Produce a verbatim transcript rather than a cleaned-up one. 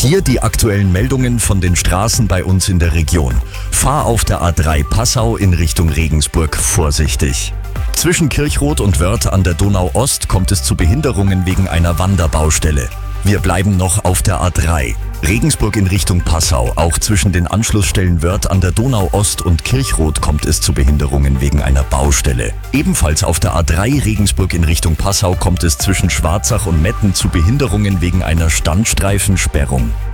Hier die aktuellen Meldungen von den Straßen bei uns in der Region. Fahr auf der A drei Passau in Richtung Regensburg vorsichtig. Zwischen Kirchroth und Wörth an der Donau-Ost kommt es zu Behinderungen wegen einer Wanderbaustelle. Wir bleiben noch auf der A drei. Regensburg in Richtung Passau. Auch zwischen den Anschlussstellen Wörth an der Donau-Ost und Kirchroth kommt es zu Behinderungen wegen einer Baustelle. Ebenfalls auf der A drei Regensburg in Richtung Passau kommt es zwischen Schwarzach und Metten zu Behinderungen wegen einer Standstreifensperrung.